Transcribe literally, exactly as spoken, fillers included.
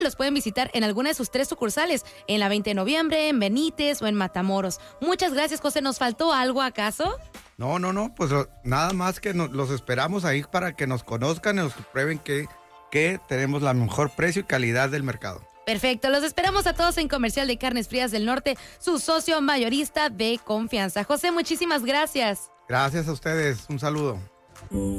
los pueden visitar en alguna de sus tres sucursales, en la veinte de noviembre, en Benítez o en Matamoros. Muchas gracias, José. ¿Nos faltó algo acaso? No, no, no, pues lo, nada más que nos, los esperamos ahí para que nos conozcan y nos prueben que, que tenemos la mejor precio y calidad del mercado. Perfecto, los esperamos a todos en Comercial de Carnes Frías del Norte, su socio mayorista de confianza. José, muchísimas gracias. Gracias a ustedes, un saludo.